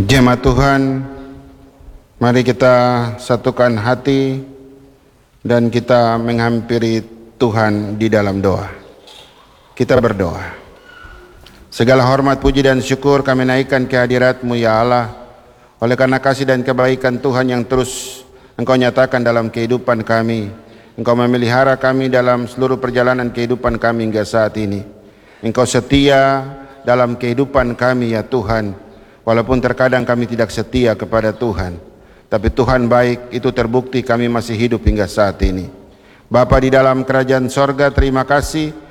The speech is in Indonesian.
Jemaat Tuhan, mari kita satukan hati dan kita menghampiri Tuhan di dalam doa. Kita berdoa. Segala hormat, puji dan syukur kami naikkan ke hadirat-Mu ya Allah, oleh karena kasih dan kebaikan Tuhan yang terus Engkau nyatakan dalam kehidupan kami. Engkau memelihara kami dalam seluruh perjalanan kehidupan kami hingga saat ini. Engkau setia dalam kehidupan kami ya Tuhan. Walaupun terkadang kami tidak setia kepada Tuhan, tapi Tuhan baik, itu terbukti kami masih hidup hingga saat ini. Bapa di dalam kerajaan sorga, terima kasih